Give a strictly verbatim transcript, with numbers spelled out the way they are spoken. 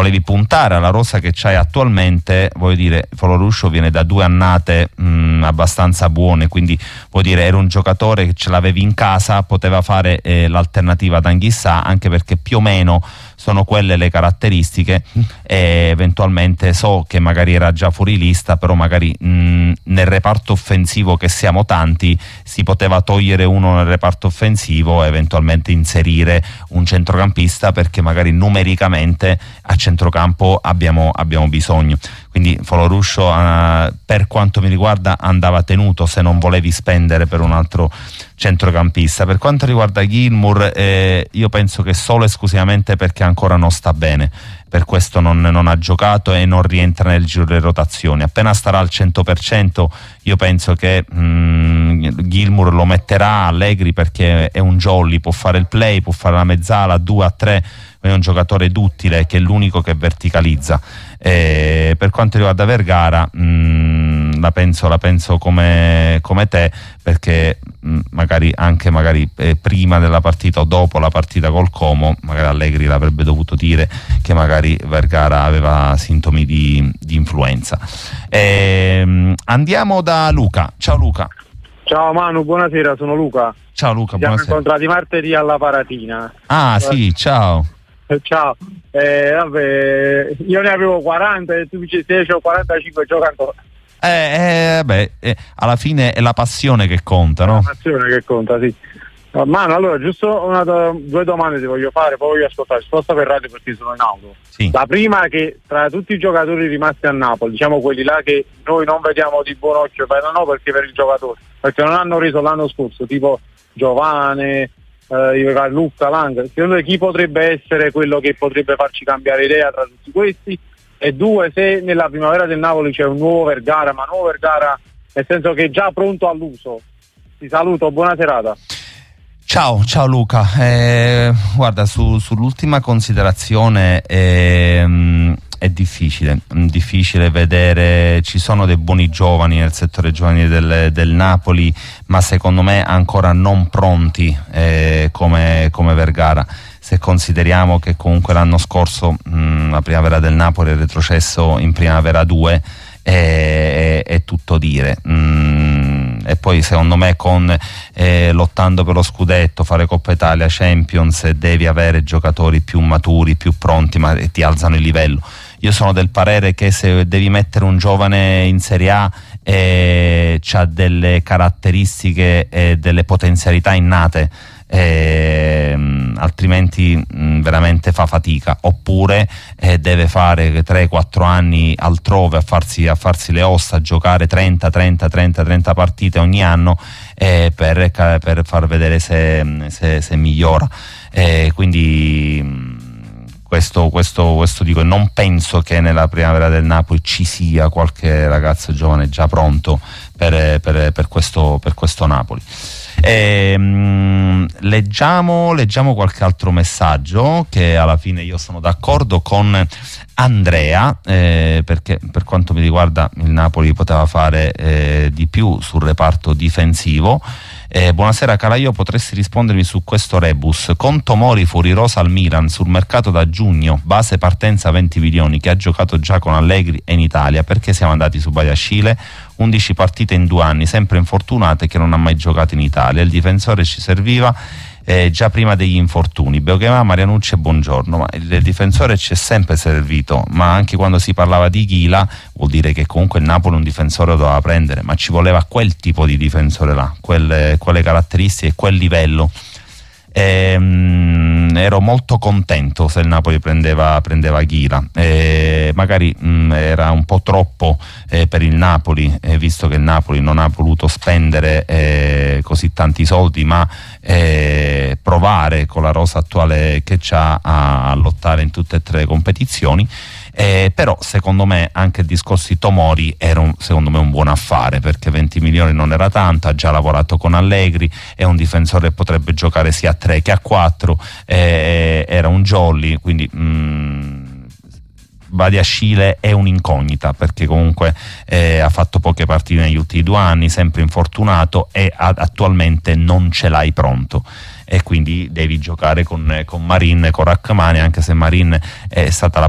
volevi puntare alla rosa che c'hai attualmente, voglio dire, Foloruscio viene da due annate mh, abbastanza buone, quindi vuol dire era un giocatore che ce l'avevi in casa, poteva fare eh, l'alternativa ad Anghissà, anche perché più o meno sono quelle le caratteristiche, e eventualmente so che magari era già fuori lista, però magari mh, nel reparto offensivo, che siamo tanti, si poteva togliere uno nel reparto offensivo e eventualmente inserire un centrocampista, perché magari numericamente a centrocampo abbiamo, abbiamo bisogno. Quindi Foloruscio eh, per quanto mi riguarda andava tenuto, se non volevi spendere per un altro centrocampista. Per quanto riguarda Gilmour, eh, io penso che solo esclusivamente perché ancora non sta bene, per questo non, non ha giocato e non rientra nel giro delle rotazioni. Appena starà al cento per cento io penso che mh, Gilmour lo metterà Allegri, perché è un jolly, può fare il play, può fare la mezzala, due a tre, è un giocatore duttile che è l'unico che verticalizza. E per quanto riguarda Vergara mh, la penso, la penso come, come te, perché mh, magari anche magari eh, prima della partita o dopo la partita col Como magari Allegri l'avrebbe dovuto dire che magari Vergara aveva sintomi di, di influenza. E, mh, andiamo da Luca. Ciao Luca. Ciao Manu, buonasera, sono Luca. Ciao Luca, ci siamo buonasera. incontrati martedì alla Paratina. Ah sì, ciao. Ciao, eh, vabbè, io ne avevo quaranta e tu dici se ho quarantacinque, gioca ancora. Eh, eh, beh, eh, alla fine è la passione che conta, no? La passione che conta, sì. Mano, allora, giusto una, due domande ti voglio fare, poi voglio ascoltare. Sposta per radio perché sono in auto. Sì. La prima è che tra tutti i giocatori rimasti a Napoli, diciamo quelli là che noi non vediamo di buon occhio, ma no perché per il giocatore, perché non hanno reso l'anno scorso, tipo Giovane, eh, Luca, Lang, secondo te chi potrebbe essere quello che potrebbe farci cambiare idea tra tutti questi? E due, se nella primavera del Napoli c'è un nuovo Vergara, ma nuovo Vergara nel senso che è già pronto all'uso. Ti saluto, buona serata. Ciao, ciao Luca. Eh, guarda, su, sull'ultima considerazione eh, è difficile, difficile vedere, ci sono dei buoni giovani nel settore giovanile del, del Napoli, ma secondo me ancora non pronti eh, come, come Vergara. Se consideriamo che comunque l'anno scorso mh, la primavera del Napoli è retrocesso in primavera due, è, è tutto dire. Mm, e poi secondo me con eh, lottando per lo scudetto, fare Coppa Italia, Champions, devi avere giocatori più maturi, più pronti, ma ti alzano il livello. Io sono del parere che se devi mettere un giovane in Serie A eh, c'ha delle caratteristiche e delle potenzialità innate, Eh, altrimenti mh, veramente fa fatica, oppure eh, deve fare tre quattro anni altrove a farsi, a farsi le ossa, a giocare trenta trenta trenta trenta partite ogni anno eh, per, per far vedere se, se, se migliora. Eh, quindi mh, questo, questo, questo dico, non penso che nella primavera del Napoli ci sia qualche ragazzo giovane già pronto per, per, per, questo, per questo Napoli. Eh, mh, leggiamo, leggiamo qualche altro messaggio, che alla fine io sono d'accordo con Andrea, eh, perché per quanto mi riguarda il Napoli poteva fare eh, di più sul reparto difensivo. Eh, buonasera Calaio, potresti rispondermi su questo rebus? Con Tomori fuori rosa al Milan, sul mercato da giugno, base partenza venti milioni, che ha giocato già con Allegri e in Italia, perché siamo andati su Badiashile? undici partite in due anni, sempre infortunate, che non ha mai giocato in Italia. Il difensore ci serviva eh, già prima degli infortuni. Beochema, Marianucci e buongiorno. Ma il difensore ci è sempre servito, ma anche quando si parlava di Ghila vuol dire che comunque il Napoli un difensore lo doveva prendere, ma ci voleva quel tipo di difensore là, quelle, quelle caratteristiche, quel livello. Ehm, ero molto contento se il Napoli prendeva, prendeva Ghila. Eh, magari mh, era un po' troppo eh, per il Napoli, eh, visto che il Napoli non ha voluto spendere eh, così tanti soldi, ma eh, provare con la rosa attuale che c'ha a, a lottare in tutte e tre le competizioni. Eh, però secondo me anche il discorso di Tomori era un, secondo me un buon affare, perché venti milioni non era tanto, ha già lavorato con Allegri, è un difensore che potrebbe giocare sia a tre che a quattro, eh, era un jolly, quindi mh, Badiashile è un'incognita, perché comunque eh, ha fatto poche partite negli ultimi due anni, sempre infortunato, e ad, attualmente non ce l'hai pronto, e quindi devi giocare con, con Marin e con Rachmani, anche se Marin è stata la